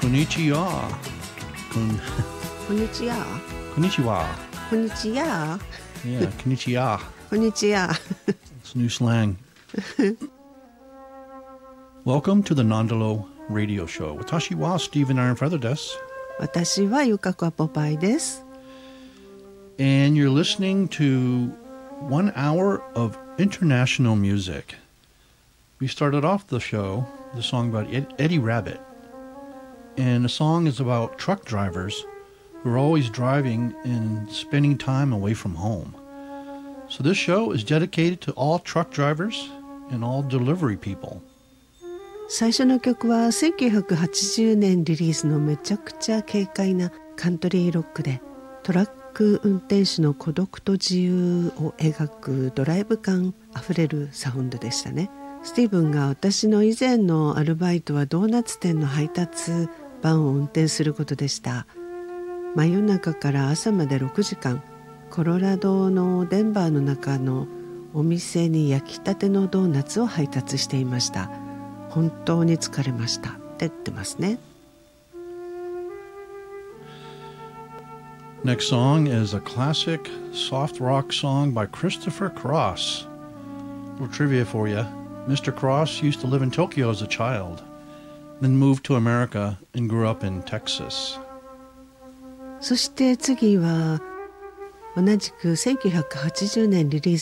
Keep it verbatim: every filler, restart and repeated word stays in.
Konnichiwa. Kon- Konnichiwa. Konnichiwa. Konnichiwa. Yeah, konnichiwa. Konnichiwa. It's new slang. Welcome to the Nandalo Radio Show. Watashi wa Stephen Ironfeather desu. 私はゆかこはポパイです。 And you're listening to one hour of international music. We started off the show, the song about Ed- Eddie Rabbit. And the song is about truck drivers who are always driving and spending time away from home. So this show is dedicated to all truck drivers and all delivery people. 最初の曲はせんきゅうひゃくはちじゅうねんリリースのめちゃくちゃ軽快なカントリーロックで、トラック運転手の孤独と自由を描くドライブ感あふれるサウンドでしたね。スティーブンが私の以前のアルバイトはドーナツ店の配達バンを運転することでした。真夜中から朝までろくじかん、コロラドのデンバーの中のお店に焼きたてのドーナツを配達していました。本当に疲れましたって言ってますね。 Next song is a classic soft rock song by Christopher Cross. A little trivia for you. Mister Cross used to live in Tokyo as a child, then moved to America and grew up in Texas. そして次は同じくせんきゅうひゃくはちじゅうねんリリー